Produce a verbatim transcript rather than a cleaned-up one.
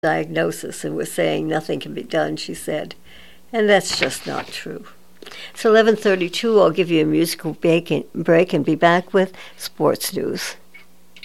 diagnosis and was saying nothing can be done, she said. And that's just not true. So eleven thirty-two, I'll give you a musical break and, break and be back with sports news.